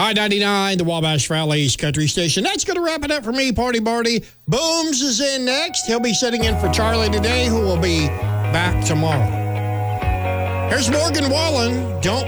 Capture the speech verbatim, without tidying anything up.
Y ninety-nine, the Wabash Valley's country station. That's going to wrap it up for me, Party Barty. Booms is in next. He'll be sitting in for Charlie today, who will be back tomorrow. Here's Morgan Wallen. Don't